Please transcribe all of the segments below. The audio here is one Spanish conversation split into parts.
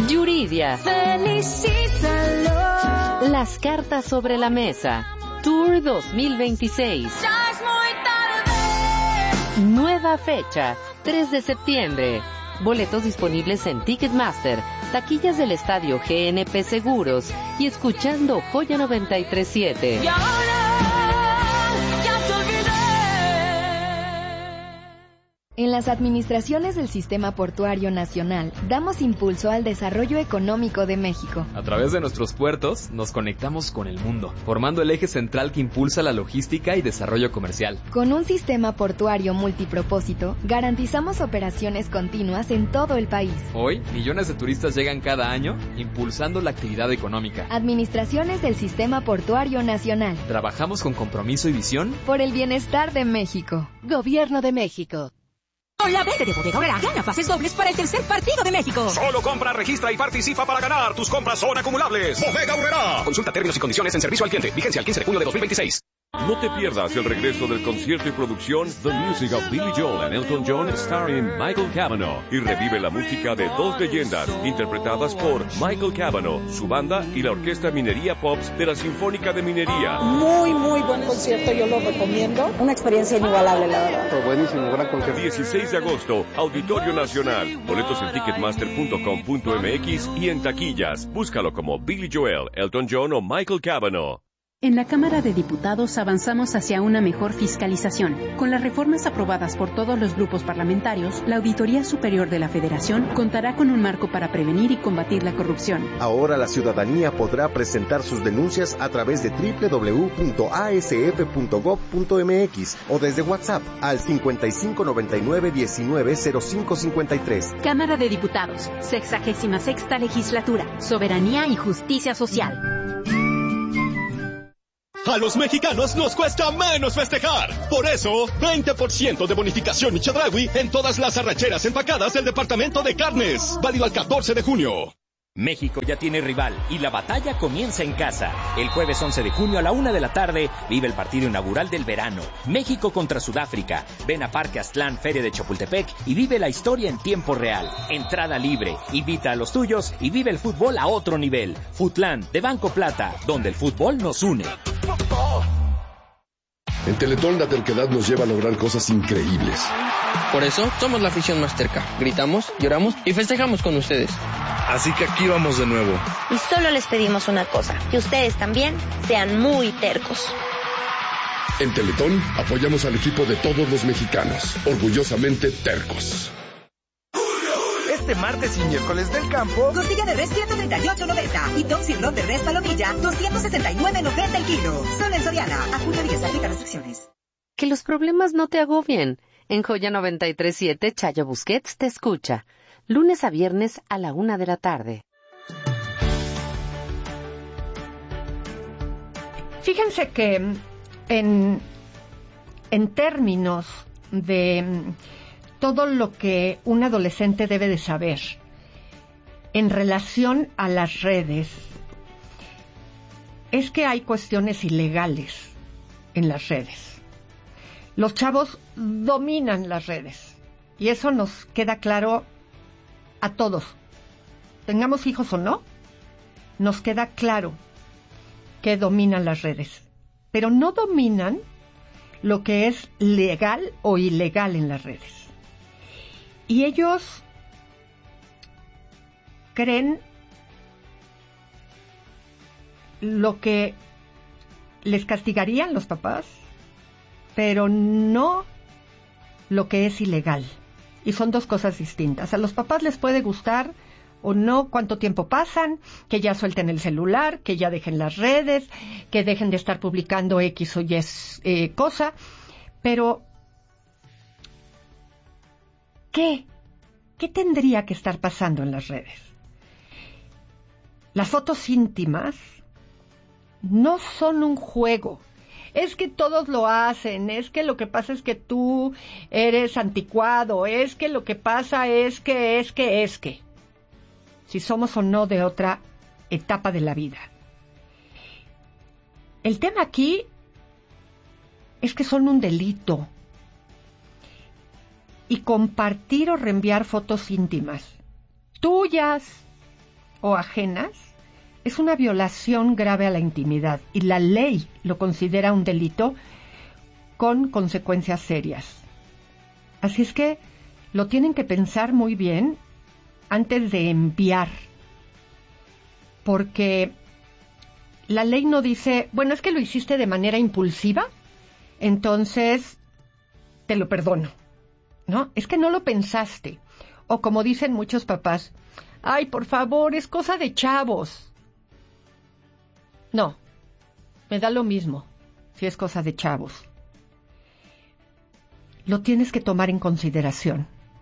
Yuridia. Felicítalo. Las cartas sobre la mesa. Tour 2026. Ya es muy tarde. Nueva fecha, 3 de septiembre. Boletos disponibles en Ticketmaster, taquillas del estadio GNP Seguros y escuchando Joya 93.7. Y ahora ya te olvidé. En las administraciones del Sistema Portuario Nacional, damos impulso al desarrollo económico de México. A través de nuestros puertos, nos conectamos con el mundo, formando el eje central que impulsa la logística y desarrollo comercial. Con un sistema portuario multipropósito, garantizamos operaciones continuas en todo el país. Hoy, millones de turistas llegan cada año, impulsando la actividad económica. Administraciones del Sistema Portuario Nacional. Trabajamos con compromiso y visión por el bienestar de México. Gobierno de México. Con la verde de Bodega Aurrera, gana pases dobles para el tercer partido de México. Solo compra, registra y participa para ganar. Tus compras son acumulables. Bodega Aurrera. Consulta términos y condiciones en servicio al cliente. Vigencia el 15 de junio de 2026. No te pierdas el regreso del concierto y producción The Music of Billy Joel and Elton John starring Michael Cavanaugh y revive la música de dos leyendas interpretadas por Michael Cavanaugh, su banda y la Orquesta Minería Pops de la Sinfónica de Minería. Muy buen concierto, yo lo recomiendo. Una experiencia inigualable, la verdad. Buenísimo, gran concierto. 16 de agosto, Auditorio Nacional. Boletos en ticketmaster.com.mx y en taquillas. Búscalo como Billy Joel, Elton John o Michael Cavanaugh. En la Cámara de Diputados avanzamos hacia una mejor fiscalización. Con las reformas aprobadas por todos los grupos parlamentarios, la Auditoría Superior de la Federación contará con un marco para prevenir y combatir la corrupción. Ahora la ciudadanía podrá presentar sus denuncias a través de www.asf.gov.mx o desde WhatsApp al 5599-190553. Cámara de Diputados, 66ª Legislatura, Soberanía y Justicia Social. A los mexicanos nos cuesta menos festejar. Por eso, 20% de bonificación y Chedraui en todas las arracheras empacadas del Departamento de Carnes. Válido al 14 de junio. México ya tiene rival y la batalla comienza en casa. El jueves 11 de junio a la 1 de la tarde vive el partido inaugural del verano. México contra Sudáfrica. Ven a Parque Aztlán, Feria de Chapultepec y vive la historia en tiempo real. Entrada libre. Invita a los tuyos y vive el fútbol a otro nivel. Futlán, de Banco Plata, donde el fútbol nos une. En Teletón la terquedad nos lleva a lograr cosas increíbles. Por eso somos la afición más terca. Gritamos, lloramos y festejamos con ustedes. Así que aquí vamos de nuevo. Y solo les pedimos una cosa, que ustedes también sean muy tercos. En Teletón apoyamos al equipo de todos los mexicanos, orgullosamente tercos. Este martes y miércoles del campo, costilla de res 138.90 y Top Sirloin de res palomilla 269.90 el kilo. Solo en Soriana. A junio 10 aplica restricciones. Que los problemas no te agobien. En Joya 93.7, Chayo Busquets te escucha. Lunes a viernes a la 1 de la tarde. Fíjense que en términos de todo lo que un adolescente debe de saber en relación a las redes, es que hay cuestiones ilegales en las redes. Los chavos dominan las redes y eso nos queda claro a todos. Tengamos hijos o no, nos queda claro que dominan las redes, pero no dominan lo que es legal o ilegal en las redes. Y ellos creen lo que les castigarían los papás, pero no lo que es ilegal. Y son dos cosas distintas. A los papás les puede gustar o no cuánto tiempo pasan, que ya suelten el celular, que ya dejen las redes, que dejen de estar publicando X o Y cosa, pero ¿qué tendría que estar pasando en las redes? Las fotos íntimas no son un juego. Es que todos lo hacen, es que lo que pasa es que tú eres anticuado, es que lo que pasa es que. Si somos o no de otra etapa de la vida. El tema aquí es que son un delito. Y compartir o reenviar fotos íntimas, tuyas o ajenas es una violación grave a la intimidad y la ley lo considera un delito con consecuencias serias. Así es que lo tienen que pensar muy bien antes de enviar, porque la ley no dice, bueno, es que lo hiciste de manera impulsiva, entonces te lo perdono. No, es que no lo pensaste. O como dicen muchos papás, ay, por favor, es cosa de chavos. No, me da lo mismo si es cosa de chavos. Lo tienes que tomar en consideración.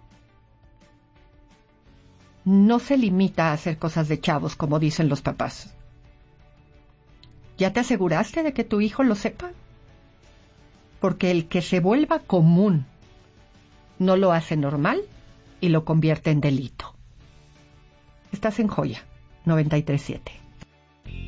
No se limita a hacer cosas de chavos, como dicen los papás. ¿Ya te aseguraste de que tu hijo lo sepa? Porque el que se vuelva común no lo hace normal y lo convierte en delito. Estás en Joya 93.7.